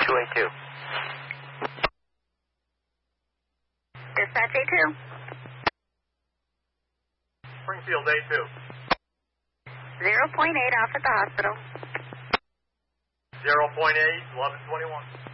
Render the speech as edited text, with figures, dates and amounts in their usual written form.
282. Dispatch A2. Springfield A2. 0.8 off at the hospital. 0.8, 1121.